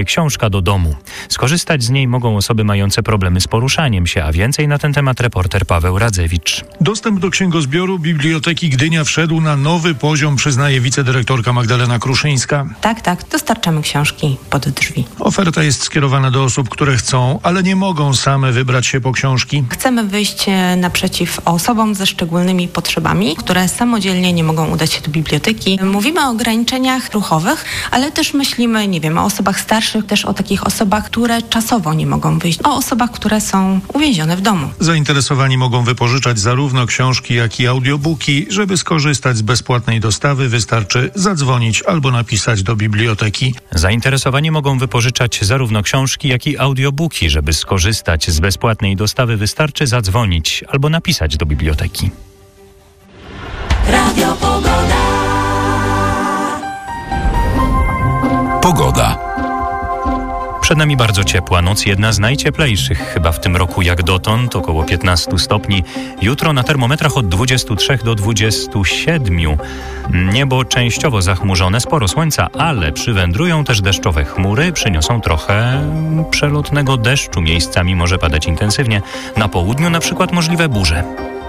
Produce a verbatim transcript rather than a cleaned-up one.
Książka do domu. Skorzystać z niej mogą osoby mające problemy z poruszaniem się, a więcej na ten temat reporter Paweł Radzewicz. Dostęp do księgozbioru Biblioteki Gdynia wszedł na nowy poziom, przyznaje wicedyrektorka Magdalena Kruszyńska. Tak, tak, dostarczamy książki pod drzwi. Oferta jest skierowana do osób, które chcą, ale nie mogą same wybrać się po książki. Chcemy wyjść naprzeciw osobom ze szczególnymi potrzebami, które samodzielnie nie mogą udać się do biblioteki. Mówimy o ograniczeniach ruchowych, ale też myślimy, nie wiem, o osobach starszych, też o takich osobach, które czasowo nie mogą wyjść, o osobach, które są uwięzione w domu. Zainteresowani mogą wypożyczać zarówno książki, jak i audiobooki. Żeby skorzystać z bezpłatnej dostawy, wystarczy zadzwonić albo napisać do biblioteki. Zainteresowani mogą wypożyczać zarówno książki, jak i audiobooki. Żeby skorzystać z bezpłatnej dostawy, wystarczy zadzwonić albo napisać do biblioteki. Radio Pogoda. Pogoda. Przed nami bardzo ciepła noc, jedna z najcieplejszych chyba w tym roku jak dotąd, około piętnaście stopni. Jutro na termometrach od dwudziestu trzech do dwudziestu siedmiu. Niebo częściowo zachmurzone, sporo słońca, ale przywędrują też deszczowe chmury, przyniosą trochę przelotnego deszczu, miejscami może padać intensywnie. Na południu na przykład możliwe burze.